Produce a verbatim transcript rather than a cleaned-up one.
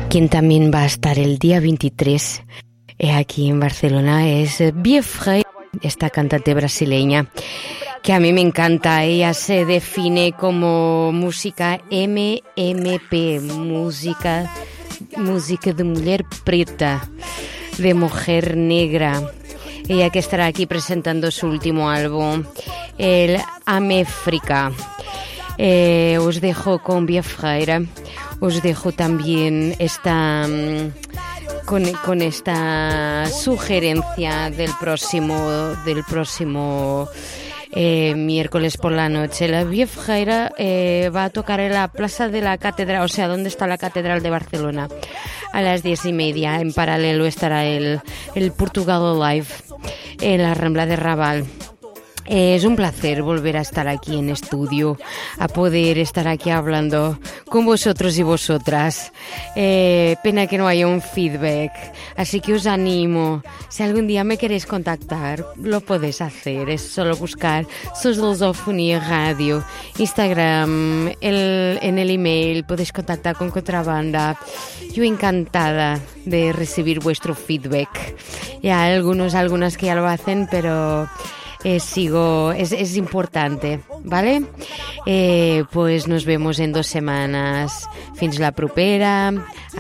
Quien también va a estar el día veintitrés eh, aquí en Barcelona es Bia Freire, esta cantante brasileña que a mí me encanta. Ella se define como música M M P, música, música de mujer preta, de mujer negra. Ella que estará aquí presentando su último álbum, el Améfrica. Eh, os dejo con Bia Freire, os dejo también esta con, con esta sugerencia del próximo del próximo eh, miércoles por la noche. La Bia Freire eh, va a tocar en la Plaza de la Catedral, o sea, donde está la Catedral de Barcelona, a las diez y media. En paralelo estará el, el Portugal Live en la Rambla de Raval. Eh, es un placer volver a estar aquí en estudio, a poder estar aquí hablando con vosotros y vosotras. Eh, pena que no haya un feedback, así que os animo. Si algún día me queréis contactar, lo podéis hacer. Es solo buscar Sos Lusofonía Radio, Instagram, el, en el email, podéis contactar con Contrabanda. Yo encantada de recibir vuestro feedback. Ya algunos, algunas que ya lo hacen, pero... Eh, sigo, es, es importante, ¿vale? Eh, pues nos vemos en dos semanas. Fins la propera.